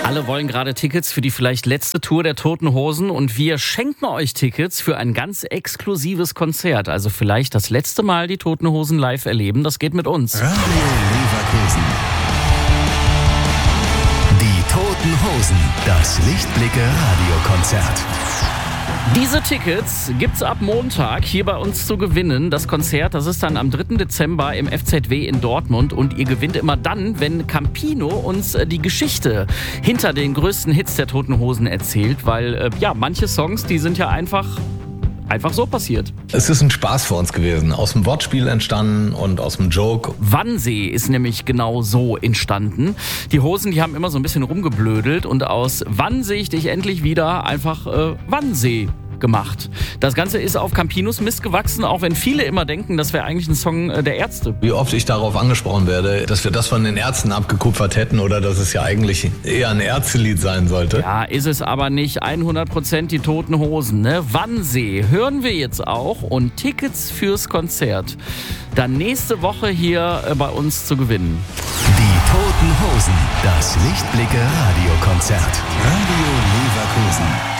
Alle wollen gerade Tickets für die vielleicht letzte Tour der Toten Hosen und wir schenken euch Tickets für ein ganz exklusives Konzert. Also vielleicht das letzte Mal die Toten Hosen live erleben. Das geht mit uns. Radio Leverkusen. Die Toten Hosen. Das Lichtblicke Radiokonzert. Diese Tickets gibt's ab Montag hier bei uns zu gewinnen. Das Konzert, das ist dann am 3. Dezember im FZW in Dortmund und ihr gewinnt immer dann, wenn Campino uns die Geschichte hinter den größten Hits der Toten Hosen erzählt, weil manche Songs, die sind ja einfach so passiert. Es ist ein Spaß für uns gewesen, aus dem Wortspiel entstanden und aus dem Joke. Wannsee ist nämlich genau so entstanden. Die Hosen, die haben immer so ein bisschen rumgeblödelt und aus Wann sehe ich dich endlich wieder einfach Wannsee gemacht. Das Ganze ist auf Campinos Mist gewachsen, auch wenn viele immer denken, das wäre eigentlich ein Song der Ärzte. Wie oft ich darauf angesprochen werde, dass wir das von den Ärzten abgekupfert hätten oder dass es ja eigentlich eher ein Ärztelied sein sollte. Ja, ist es aber nicht. 100% die Toten Hosen, ne? Wannsee hören wir jetzt auch und Tickets fürs Konzert dann nächste Woche hier bei uns zu gewinnen. Die Toten Hosen, das Lichtblicke Radiokonzert. Radio Leverkusen.